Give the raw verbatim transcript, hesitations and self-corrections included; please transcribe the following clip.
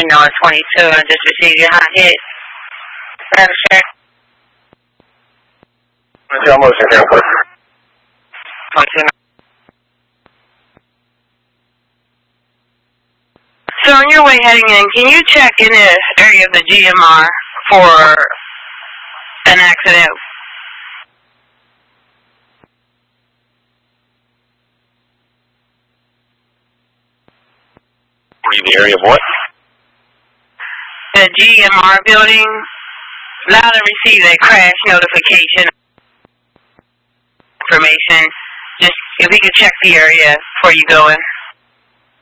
fourteen North twenty-two. I just received your hot hit. Have a check. What's your motion, Campus? twenty-two. So on your way heading in, can you check in the area of the G M R for an accident? Were you in the area of what? The G M R building. Loud and receive a crash notification information. Just if we could check the area before you go in.